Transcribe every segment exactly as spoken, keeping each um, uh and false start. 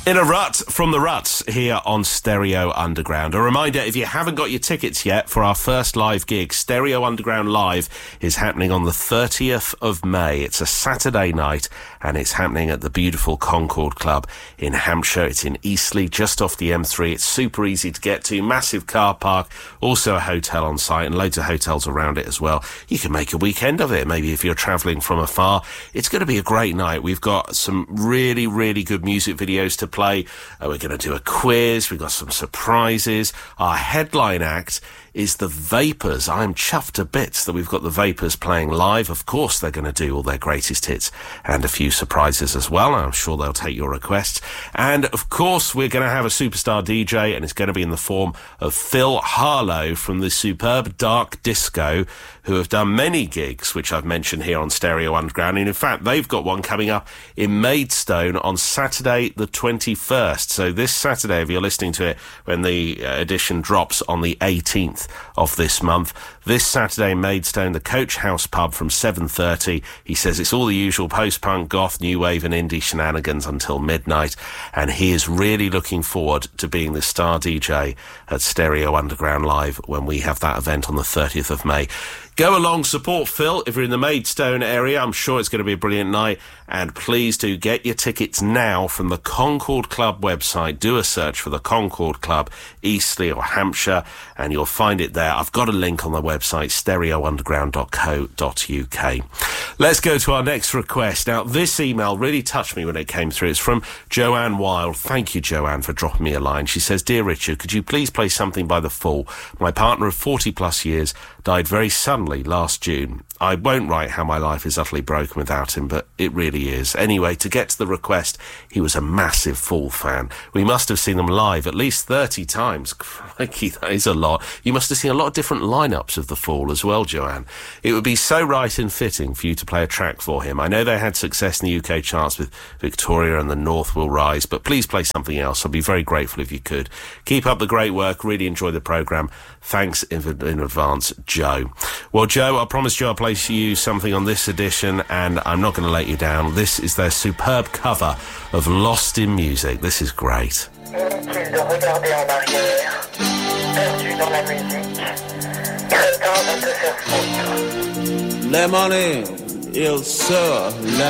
In a Rut from the Ruts here on Stereo Underground. A reminder, if you haven't got your tickets yet for our first live gig, Stereo Underground Live is happening on the thirtieth of May. It's a Saturday night and it's happening at the beautiful Concord Club in Hampshire. It's in Eastleigh, just off the M three. It's super easy to get to, massive car park, also a hotel on site and loads of hotels around it as well. You can make a weekend of it, maybe if you're travelling from afar. It's going to be a great night. We've got some really, really good music videos to play. Uh, we're going to do a quiz. We've got some surprises. Our headline act is the Vapors. I'm chuffed to bits that we've got the Vapors playing live. Of course, they're going to do all their greatest hits and a few surprises as well. I'm sure they'll take your requests. And, of course, we're going to have a superstar D J, and it's going to be in the form of Phil Harlow from the superb Dark Disco, who have done many gigs, which I've mentioned here on Stereo Underground. And, in fact, they've got one coming up in Maidstone on Saturday the twenty-first. So this Saturday, if you're listening to it when the uh, edition drops on the eighteenth of this month, this Saturday in Maidstone, the Coach House pub from seven thirty. He says it's all the usual post-punk, goth, new wave and indie shenanigans until midnight, and he is really looking forward to being the star D J at Stereo Underground Live when we have that event on the thirtieth of May. Go along, support Phil if you're in the Maidstone area. I'm sure it's going to be a brilliant night. And please do get your tickets now from the Concord Club website. Do a search for the Concord Club, Eastleigh or Hampshire, and you'll find it there. I've got a link on the website, stereo underground dot co dot uk. Let's go to our next request. Now, this email really touched me when it came through. It's from Joanne Wild. Thank you, Joanne, for dropping me a line. She says, "Dear Richard, could you please play something by The Fall? My partner of forty plus years died very suddenly last June. I won't write how my life is utterly broken without him, but it really is. Anyway, to get to the request, he was a massive Fall fan. We must have seen them live at least thirty times. Crikey, that is a lot. You must have seen a lot of different lineups of The Fall as well, Joanne. It would be so right and fitting for you to play a track for him. I know they had success in the U K charts with Victoria and The North Will Rise, but please play something else. I'd be very grateful if you could. Keep up the great work. Really enjoy the programme. Thanks in, in advance, Joe." Well, Joe, I promised you I'll play you something on this edition, and I'm not going to let you down. This is their superb cover of Lost in Music. This is great. Inutile de regarder en arrière, perdu dans la musique, craintant de te faire foutre. Le money, il sur la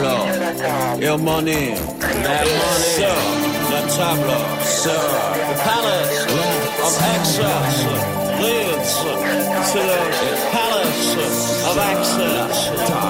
table. Il money, il sur la table. Sur the palace of access leads to the palace of access.